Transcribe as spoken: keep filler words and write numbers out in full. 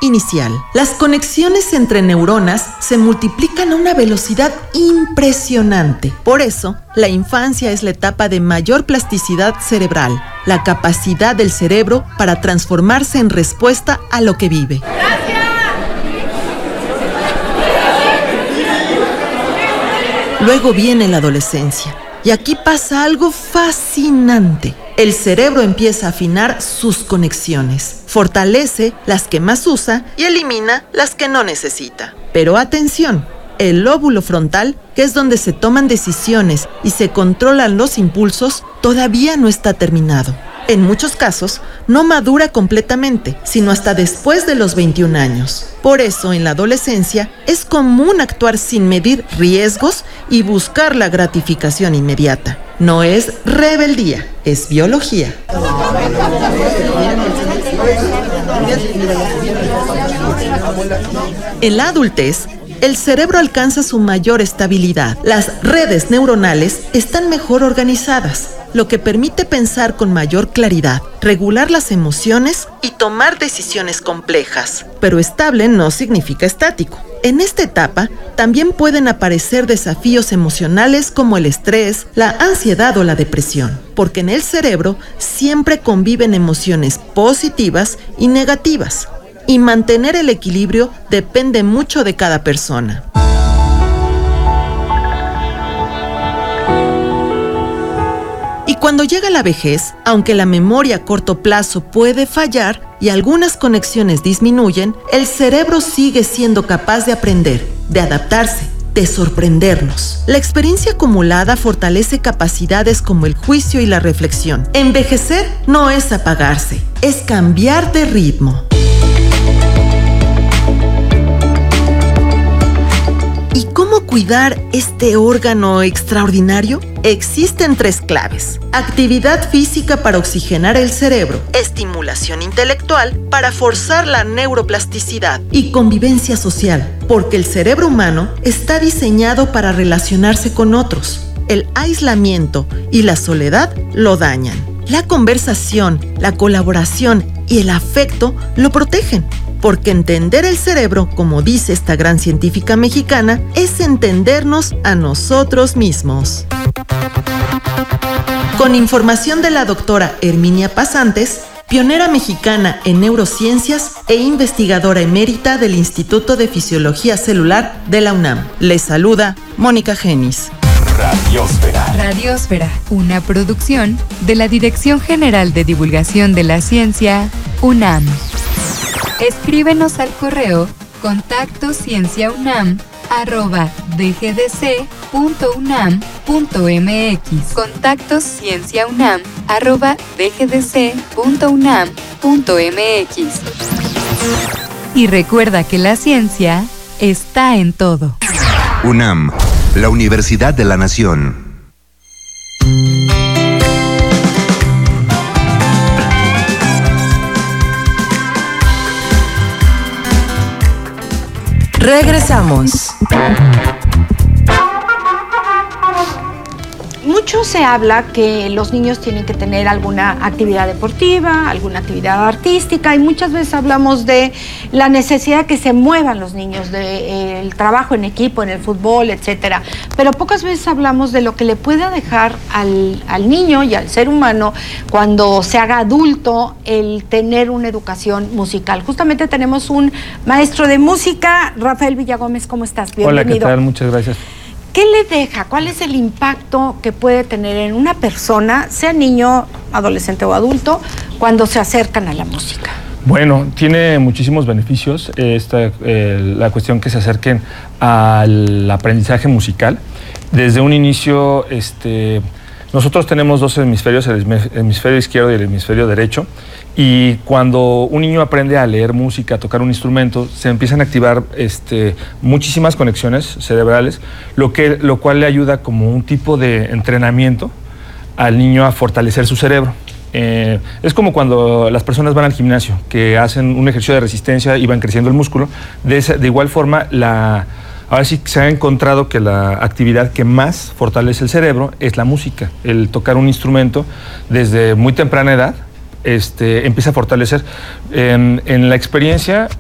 inicial. Las conexiones entre neuronas se multiplican a una velocidad impresionante. Por eso, la infancia es la etapa de mayor plasticidad cerebral, la capacidad del cerebro para transformarse en respuesta a lo que vive. Luego viene la adolescencia, y aquí pasa algo fascinante. El cerebro empieza a afinar sus conexiones, fortalece las que más usa y elimina las que no necesita. Pero atención, el lóbulo frontal, que es donde se toman decisiones y se controlan los impulsos, todavía no está terminado. En muchos casos, no madura completamente, sino hasta después de los veintiún años. Por eso, en la adolescencia, es común actuar sin medir riesgos y buscar la gratificación inmediata. No es rebeldía, es biología. En la adultez, el cerebro alcanza su mayor estabilidad. Las redes neuronales están mejor organizadas, lo que permite pensar con mayor claridad, regular las emociones y tomar decisiones complejas. Pero estable no significa estático. En esta etapa también pueden aparecer desafíos emocionales como el estrés, la ansiedad o la depresión, porque en el cerebro siempre conviven emociones positivas y negativas, y mantener el equilibrio depende mucho de cada persona. Y cuando llega la vejez, aunque la memoria a corto plazo puede fallar y algunas conexiones disminuyen, el cerebro sigue siendo capaz de aprender, de adaptarse, de sorprendernos. La experiencia acumulada fortalece capacidades como el juicio y la reflexión. Envejecer no es apagarse, es cambiar de ritmo. ¿Y cómo cuidar este órgano extraordinario? Existen tres claves: actividad física para oxigenar el cerebro, estimulación intelectual para forzar la neuroplasticidad y convivencia social, porque el cerebro humano está diseñado para relacionarse con otros. El aislamiento y la soledad lo dañan. La conversación, la colaboración y el afecto lo protegen. Porque entender el cerebro, como dice esta gran científica mexicana, es entendernos a nosotros mismos. Con información de la doctora Herminia Pasantes, pionera mexicana en neurociencias e investigadora emérita del Instituto de Fisiología Celular de la UNAM. Les saluda Mónica Genis. Radiósfera. Radiósfera, una producción de la Dirección General de Divulgación de la Ciencia, UNAM. Escríbenos al correo contacto ciencia unam arroba dgdc punto unam punto mx. Contacto ciencia unam arroba dgdc punto unam punto mx. Y recuerda que la ciencia está en todo. UNAM, la Universidad de la Nación. Regresamos. Mucho se habla que los niños tienen que tener alguna actividad deportiva, alguna actividad artística, y muchas veces hablamos de la necesidad de que se muevan los niños, del de, trabajo en equipo, en el fútbol, etcétera. Pero pocas veces hablamos de lo que le pueda dejar al, al niño y al ser humano cuando se haga adulto el tener una educación musical. Justamente tenemos un maestro de música, Rafael Villagómez. ¿Cómo estás? Bienvenido. Hola, ¿qué tal? Muchas gracias. ¿Qué le deja? ¿Cuál es el impacto que puede tener en una persona, sea niño, adolescente o adulto, cuando se acercan a la música? Bueno, tiene muchísimos beneficios esta, eh, la cuestión que se acerquen al aprendizaje musical. Desde un inicio, este, nosotros tenemos dos hemisferios, el hemisferio izquierdo y el hemisferio derecho, y cuando un niño aprende a leer música, a tocar un instrumento, se empiezan a activar este, muchísimas conexiones cerebrales, lo, que, lo cual le ayuda como un tipo de entrenamiento al niño a fortalecer su cerebro. Eh, es como cuando las personas van al gimnasio, que hacen un ejercicio de resistencia y van creciendo el músculo. De, esa, de igual forma, la, ahora sí se ha encontrado que la actividad que más fortalece el cerebro es la música. El tocar un instrumento desde muy temprana edad Este, empieza a fortalecer. En, en la experiencia,